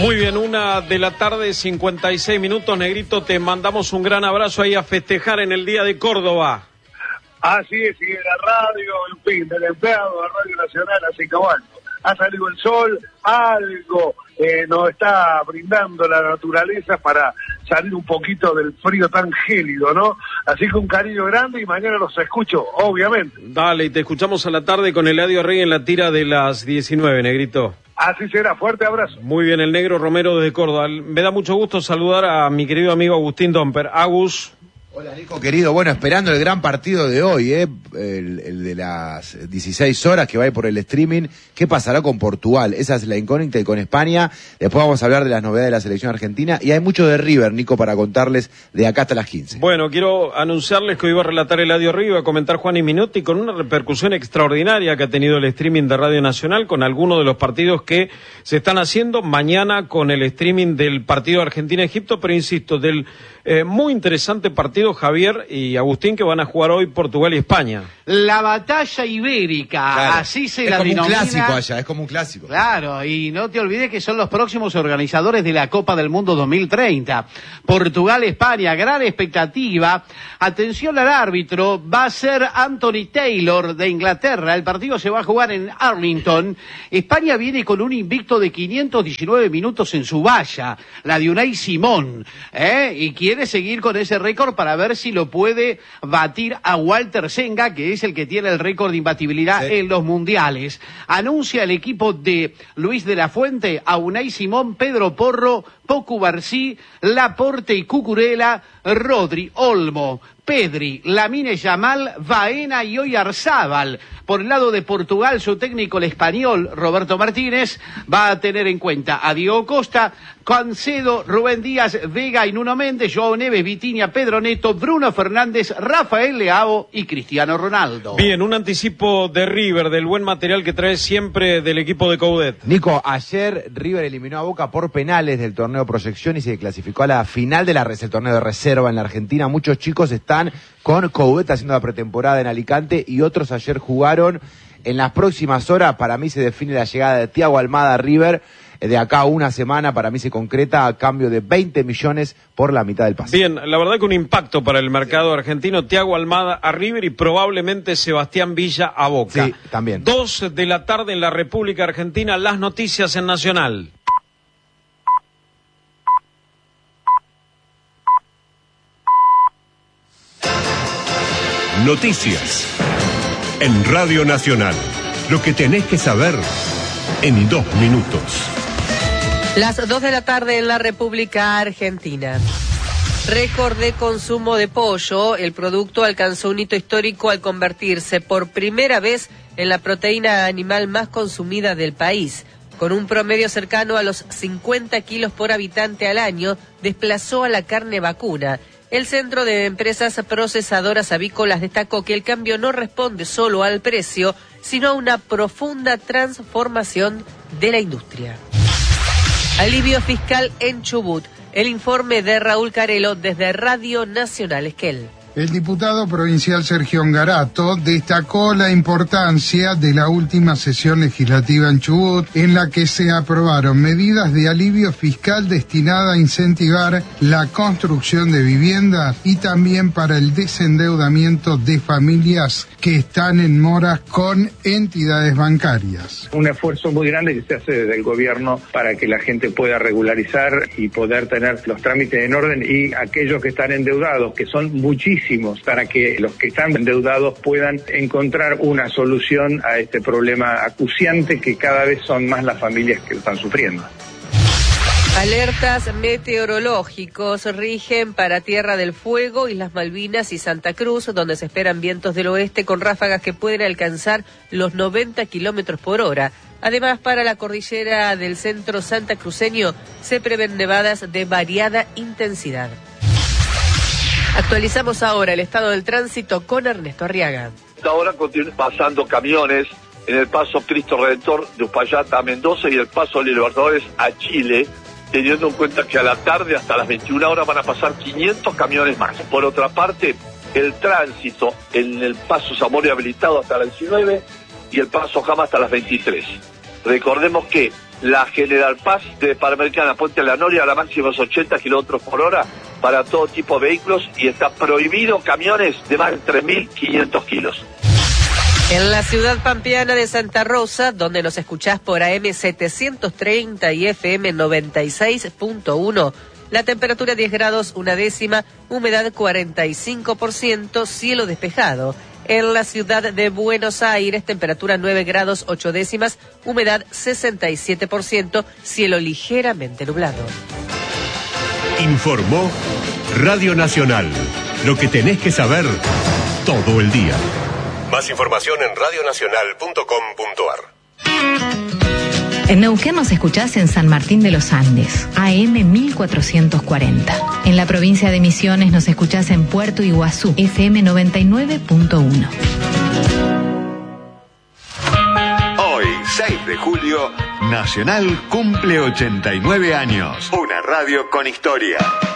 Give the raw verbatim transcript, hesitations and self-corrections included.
Muy bien, una de la tarde, cincuenta y seis minutos, Negrito, te mandamos un gran abrazo ahí a festejar en el Día de Córdoba. Así es, sigue la radio, en fin, del empleado de Radio Nacional, así que bueno, ha salido el sol, algo eh, nos está brindando la naturaleza para salir un poquito del frío tan gélido, ¿no? Así que un cariño grande y mañana los escucho, obviamente. Dale, y te escuchamos a la tarde con Eladio Rey en la tira de las diecinueve, Negrito. Así será, fuerte abrazo. Muy bien, el Negro Romero desde Córdoba. Me da mucho gusto saludar a mi querido amigo Agustín Domper. Agus. Hola, Nico, querido. Bueno, esperando el gran partido de hoy, ¿eh? El, el de las dieciséis horas que va a ir por el streaming. ¿Qué pasará con Portugal? Esa es la incógnita, y con España. Después vamos a hablar de las novedades de la selección argentina. Y hay mucho de River, Nico, para contarles de acá hasta las quince. Bueno, quiero anunciarles que hoy va a relatar Eladio Río, va a comentar Juan y Minotti, con una repercusión extraordinaria que ha tenido el streaming de Radio Nacional, con algunos de los partidos que se están haciendo mañana con el streaming del partido Argentina-Egipto, pero insisto, del eh, muy interesante partido, Javier y Agustín, que van a jugar hoy Portugal y España. La batalla ibérica, Claro. así se es la como denomina. un clásico allá, es como un clásico. Claro, y no te olvides que son los próximos organizadores de la Copa del Mundo dos mil treinta. Portugal-España, gran expectativa. Atención al árbitro, va a ser Anthony Taylor de Inglaterra. El partido se va a jugar en Arlington. España viene con un invicto de quinientos diecinueve minutos en su valla, la de Unai Simón, ¿eh? Y quiere seguir con ese récord para ver si lo puede batir a Walter Senga, que es el que tiene el récord de imbatibilidad sí. en los mundiales. Anuncia el equipo de Luis de la Fuente a Unai Simón, Pedro Porro, Pocu Barcí, Laporte y Cucurella, Rodri, Olmo, Pedri, Lamine Yamal, Baena y Oyarzábal. Por el lado de Portugal, su técnico, el español Roberto Martínez, va a tener en cuenta a Diego Costa, Cancedo, Rubén Díaz, Vega y Nuno Méndez, Joao Neves, Vitinha, Pedro Neto, Bruno Fernández, Rafael Leao y Cristiano Ronaldo. Bien, un anticipo de River, del buen material que trae siempre del equipo de Coudet. Nico, ayer River eliminó a Boca por penales del torneo Proyección y se clasificó a la final de la el torneo de reserva en la Argentina. Muchos chicos están con Coudet haciendo la pretemporada en Alicante y otros ayer jugaron. En las próximas horas para mí se define la llegada de Thiago Almada a River. De acá a una semana para mí se concreta a cambio de veinte millones por la mitad del pase. Bien, la verdad que un impacto para el mercado argentino. Thiago Almada a River y probablemente Sebastián Villa a Boca. Sí, también. Dos de la tarde en la República Argentina, las noticias en Nacional. Noticias en Radio Nacional. Lo que tenés que saber en dos minutos. Las dos de la tarde en la República Argentina. Récord de consumo de pollo. El producto alcanzó un hito histórico al convertirse por primera vez en la proteína animal más consumida del país. Con un promedio cercano a los cincuenta kilos por habitante al año, desplazó a la carne vacuna. El Centro de Empresas Procesadoras Avícolas destacó que el cambio no responde solo al precio, sino a una profunda transformación de la industria. Alivio fiscal en Chubut. El informe de Raúl Carelo desde Radio Nacional Esquel. El diputado provincial Sergio Ngarato destacó la importancia de la última sesión legislativa en Chubut, en la que se aprobaron medidas de alivio fiscal destinadas a incentivar la construcción de viviendas y también para el desendeudamiento de familias que están en moras con entidades bancarias. Un esfuerzo muy grande que se hace desde el gobierno para que la gente pueda regularizar y poder tener los trámites en orden, y aquellos que están endeudados, que son muchísimos, para que los que están endeudados puedan encontrar una solución a este problema acuciante que cada vez son más las familias que lo están sufriendo. Alertas meteorológicos rigen para Tierra del Fuego, Islas Malvinas y Santa Cruz, donde se esperan vientos del oeste con ráfagas que pueden alcanzar los noventa kilómetros por hora. Además, para la cordillera del centro santacruceño se prevén nevadas de variada intensidad. Actualizamos ahora el estado del tránsito con Ernesto Arriaga. Ahora continúan pasando camiones en el paso Cristo Redentor de Uspallata a Mendoza y el paso Libertadores a Chile, teniendo en cuenta que a la tarde hasta las veintiuna horas van a pasar quinientos camiones más. Por otra parte, el tránsito en el paso Zamora habilitado hasta las diecinueve y el paso Jama hasta las veintitrés. Recordemos que la General Paz de Panamericana, Puente La Noria, a la máxima es ochenta kilómetros por hora para todo tipo de vehículos y está prohibido camiones de más de tres mil quinientos kilos. En la ciudad pampeana de Santa Rosa, donde nos escuchás por A M setecientos treinta y F M noventa y seis punto uno, la temperatura diez grados una décima, humedad cuarenta y cinco por ciento, cielo despejado. En la ciudad de Buenos Aires, temperatura nueve grados ocho décimas, humedad sesenta y siete por ciento, cielo ligeramente nublado. Informó Radio Nacional. Lo que tenés que saber todo el día. Más información en radio nacional punto com punto a r. En Neuquén nos escuchás en San Martín de los Andes, A M mil cuatrocientos cuarenta. En la provincia de Misiones nos escuchás en Puerto Iguazú, F M noventa y nueve punto uno. Hoy, seis de julio, Nacional cumple ochenta y nueve años. Una radio con historia.